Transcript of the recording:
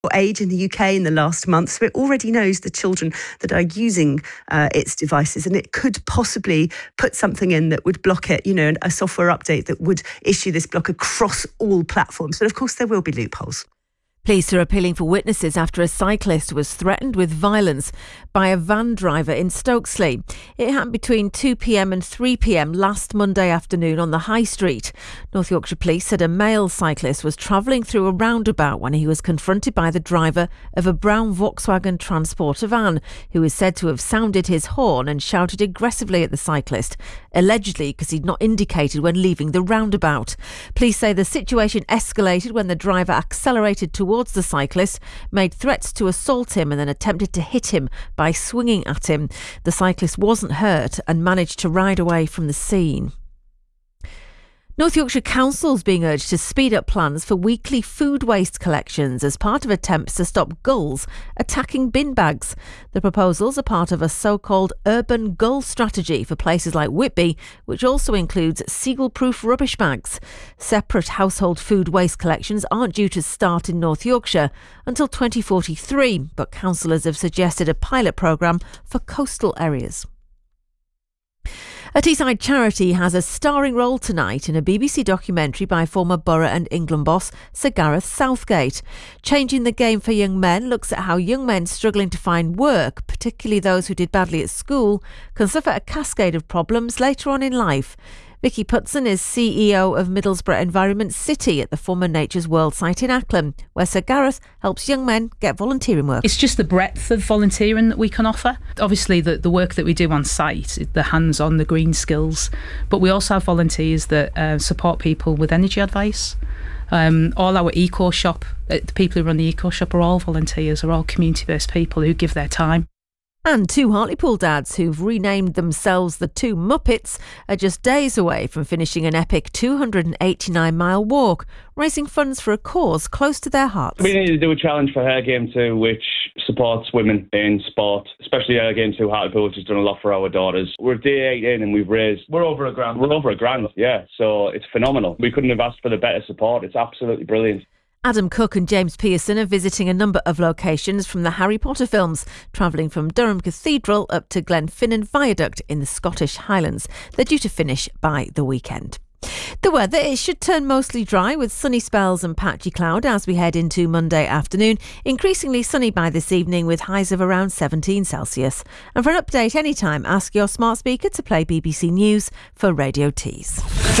age in the UK in the last month, so it already knows the children that are using its devices, and it could possibly put something in that would block it, a software update that would issue this block across all platforms. But of course there will be loopholes. Police are appealing for witnesses after a cyclist was threatened with violence by a van driver in Stokesley. It happened between 2 p.m. and 3 p.m. last Monday afternoon on the High Street. North Yorkshire Police said a male cyclist was travelling through a roundabout when he was confronted by the driver of a brown Volkswagen Transporter van, who is said to have sounded his horn and shouted aggressively at the cyclist, allegedly because he'd not indicated when leaving the roundabout. Police say the situation escalated when the driver accelerated towards the cyclist, made threats to assault him and then attempted to hit him by swinging at him. The cyclist wasn't hurt and managed to ride away from the scene. North Yorkshire Council is being urged to speed up plans for weekly food waste collections as part of attempts to stop gulls attacking bin bags. The proposals are part of a so-called urban gull strategy for places like Whitby, which also includes seagull-proof rubbish bags. Separate household food waste collections aren't due to start in North Yorkshire until 2043, but councillors have suggested a pilot programme for coastal areas. A Teesside charity has a starring role tonight in a BBC documentary by former Borough and England boss Sir Gareth Southgate. Changing the Game for Young Men looks at how young men struggling to find work, particularly those who did badly at school, can suffer a cascade of problems later on in life. Vicky Putson is CEO of Middlesbrough Environment City at the former Nature's World site in Acklam, where Sir Gareth helps young men get volunteering work. It's just the breadth of volunteering that we can offer. Obviously, the work that we do on site, the hands-on, the green skills, but we also have volunteers that support people with energy advice. All our eco shop, the people who run the eco shop are all volunteers, are all community-based people who give their time. And two Hartlepool dads who've renamed themselves the Two Muppets are just days away from finishing an epic 289-mile walk, raising funds for a cause close to their hearts. We need to do a challenge for Her Game 2, which supports women in sport, especially Her Game 2 Hartlepool, which has done a lot for our daughters. We're day 8 in and we're over a grand, yeah, so it's phenomenal. We couldn't have asked for the better support. It's absolutely brilliant. Adam Cook and James Pearson are visiting a number of locations from the Harry Potter films, travelling from Durham Cathedral up to Glenfinnan Viaduct in the Scottish Highlands. They're due to finish by the weekend. The weather, it should turn mostly dry with sunny spells and patchy cloud as we head into Monday afternoon. Increasingly sunny by this evening with highs of around 17 Celsius. And for an update anytime, ask your smart speaker to play BBC News for Radio Tees.